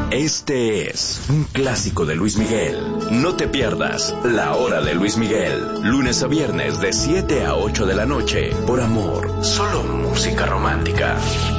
Este es un clásico de Luis Miguel. No te pierdas La Hora de Luis Miguel, lunes a viernes de 7 a 8 de la noche, por Amor, solo música romántica.